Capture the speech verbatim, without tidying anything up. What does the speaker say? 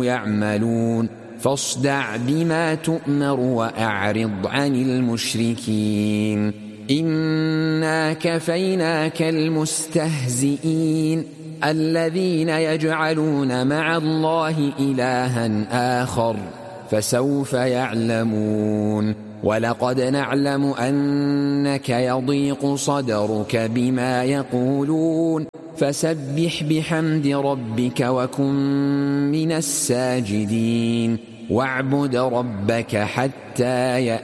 يعملون فاصدع بما تؤمر وأعرض عن المشركين إنا كفيناك المستهزئين الذين يجعلون مع الله إلها آخر فسوف يعلمون ولقد نعلم أنك يضيق صدرك بما يقولون فسبح بحمد ربك وكن من الساجدين واعبد ربك حتى يأتي